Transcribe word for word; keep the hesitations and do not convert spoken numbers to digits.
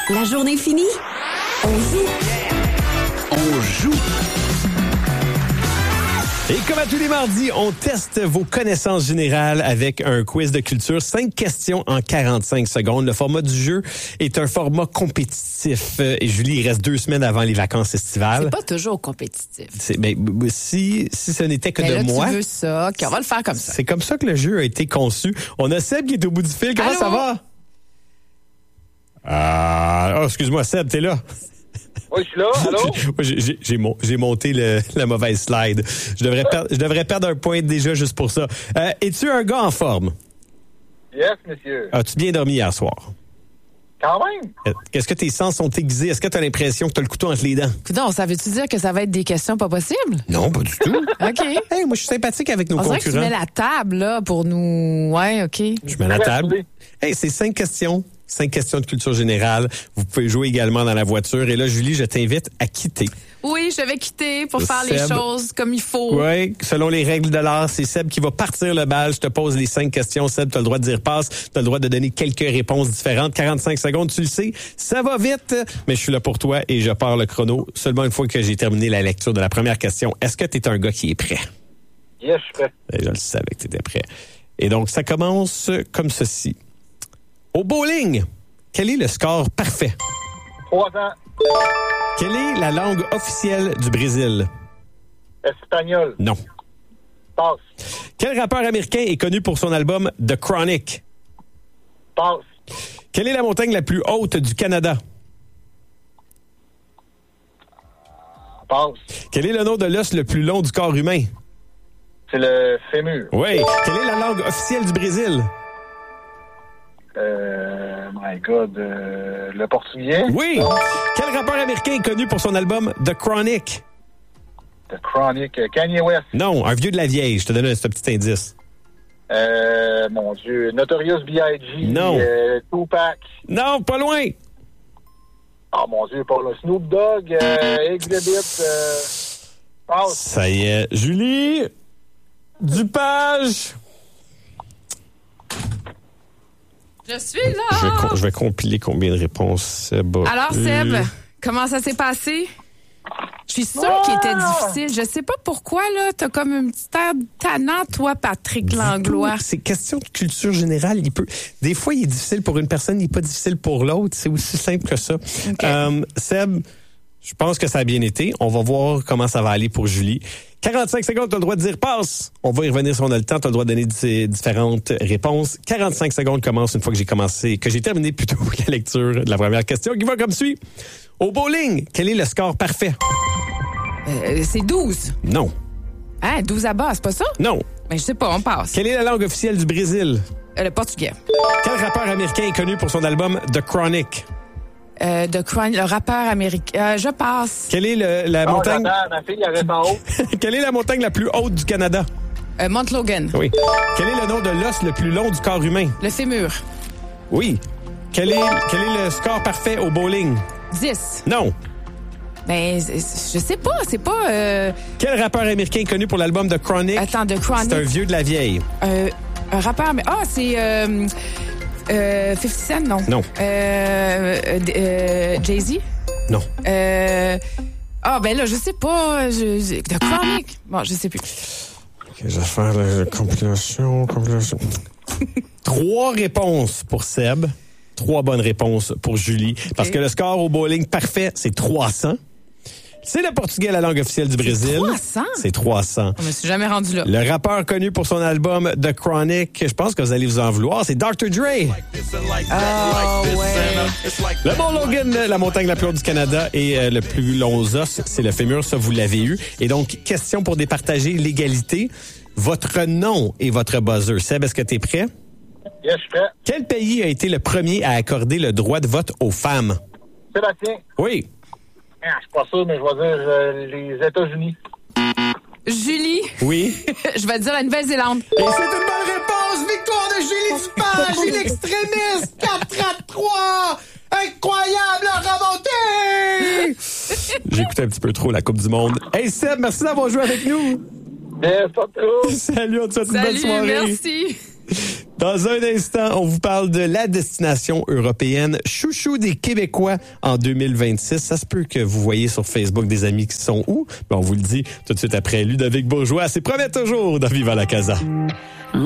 La journée finie, on joue. On joue. Et comme à tous les mardis, on teste vos connaissances générales avec un quiz de culture. Cinq questions en quarante-cinq secondes. Le format du jeu est un format compétitif. Et Julie, il reste deux semaines avant les vacances estivales. C'est pas toujours compétitif. C'est, ben, si, si ce n'était que Mais de là, moi. tu veux ça, OK, on va le faire comme ça. C'est comme ça que le jeu a été conçu. On a Seb qui est au bout du fil. Comment Allô? ça va? Ah, oh, excuse-moi, Seb, t'es là? Oui, je suis là. Allô? j'ai, j'ai, j'ai, mon, j'ai monté le, la mauvaise slide. Je devrais, perdre, je devrais perdre un point déjà juste pour ça. Euh, es-tu un gars en forme? Yes, monsieur. As-tu bien dormi hier soir? Quand même. Est-ce que tes sens sont aiguisés? Est-ce que tu as l'impression que tu as le couteau entre les dents? Coudonc, ça veut-tu dire que ça va être des questions pas possibles? Non, pas du tout. OK. Hey, moi, je suis sympathique avec nos On dirait que tu concurrents. mets la table, là, pour nous... Ouais, OK. Je mets la table. Hey, c'est cinq questions. Cinq questions de culture générale. Vous pouvez jouer également dans la voiture. Et là, Julie, je t'invite à quitter. Oui, je vais quitter pour faire Seb. les choses comme il faut. Oui, selon les règles de l'art, c'est Seb qui va partir le bal. Je te pose les cinq questions. Seb, tu as le droit de dire passe. Tu as le droit de donner quelques réponses différentes. quarante-cinq secondes, tu le sais. Ça va vite, mais je suis là pour toi et je pars le chrono seulement une fois que j'ai terminé la lecture de la première question. Est-ce que tu es un gars qui est prêt? Yes, je suis prêt. Et je le savais que tu étais prêt. Et donc, ça commence comme ceci. Au bowling, quel est le score parfait? Trois ans. Quelle est la langue officielle du Brésil? Espagnol. Non. Passe. Quel rappeur américain est connu pour son album The Chronic? Passe. Quelle est la montagne la plus haute du Canada? Passe. Quel est le nom de l'os le plus long du corps humain? C'est le fémur. Oui. Quelle est la langue officielle du Brésil? Euh, my God. Euh, le portugais. Oui. Quel rappeur américain est connu pour son album The Chronic? The Chronic. Kanye West. Non, un vieux de la vieille. Je te donne un, ce petit indice. Euh, mon Dieu. Notorious B I G. Non. Euh, Tupac. Non, pas loin. Oh, mon Dieu, pas le Snoop Dogg. Euh, Exhibit. Euh, passe. Ça y est. Julie Dupage. Je suis là! Je vais, com- je vais compiler combien de réponses Seb a Alors, eu. Seb, comment ça s'est passé? Je suis sûre qu'il était difficile. Je sais pas pourquoi, là, t'as comme un petit air tannant, toi, Patrick Du Langlois. tout. C'est question de culture générale. Il peut, des fois, il est difficile pour une personne, il n'est pas difficile pour l'autre. C'est aussi simple que ça. Okay. Euh, Seb, je pense que ça a bien été. On va voir comment ça va aller pour Julie. quarante-cinq secondes, tu as le droit de dire passe. On va y revenir si on a le temps. Tu as le droit de donner d- différentes réponses. quarante-cinq secondes commencent une fois que j'ai commencé, que j'ai terminé plutôt la lecture de la première question qui va comme suit. Au bowling, quel est le score parfait? Euh, c'est douze. Non. Hein, douze à bas, c'est pas ça? Non. Mais je sais pas, on passe. Quelle est la langue officielle du Brésil? Euh, le portugais. Quel rappeur américain est connu pour son album The Chronic? Euh, de Crown, le rappeur américain. Euh, je passe. Quelle est le- la Oh, montagne? j'attends, ma fille, elle reste en haut. Quelle est la montagne la plus haute du Canada? Euh, Mount Logan. Oui. Quel est le nom de l'os le plus long du corps humain? Le fémur. Oui. Quel est, quel est le score parfait au bowling? dix. Non. Ben, c'est- je sais pas, c'est pas... Euh, Quel rappeur américain est connu pour l'album The Chronic? attends, de Chronic. C'est un vieux de la vieille. Euh, un rappeur, mais... Ah, c'est... Euh, euh, cinquante Cent, non. Non. Euh, euh, euh, Jay-Z? Non. Euh... Ah, ben là, je sais pas. Je, je- de Chronic? Bon, je sais plus. Ok, je vais faire la compilation, compilation. Trois réponses pour Seb. Trois bonnes réponses pour Julie. Parce que le score au bowling parfait, c'est trois cents. C'est le portugais, la langue officielle du Brésil. trois cents? C'est trois cents. Je me suis jamais rendu là. Le rappeur connu pour son album The Chronic, je pense que vous allez vous en vouloir, c'est docteur Dre. Oh, ouais. Le Mont Logan, la montagne la plus haute du Canada, et euh, le plus long os, c'est le fémur, ça vous l'avez eu. Et donc, question pour départager l'égalité. Votre nom et votre buzzer. Seb, est-ce que tu es prêt? Yes, je suis prêt. Quel pays a été le premier à accorder le droit de vote aux femmes? Sébastien. Oui. Ah, je suis pas sûr, mais je vais dire euh, les États-Unis. Julie, Oui. je vais te dire la Nouvelle-Zélande. Et c'est une bonne réponse! Victoire de Julie Dupage, Julie l'extrémiste! quatre à trois! Incroyable remontée! J'ai écouté un petit peu trop la Coupe du Monde. Hey Seb, merci d'avoir joué avec nous! Yes, pas trop. Salut, on te souhaite une bonne Salut, soirée! merci. Dans un instant, on vous parle de la destination européenne chouchou des Québécois en deux mille vingt-six. Ça se peut que vous voyez sur Facebook des amis qui sont où? Ben, on vous le dit tout de suite après Ludovic Bourgeois. C'est promet toujours dans Viva la Casa.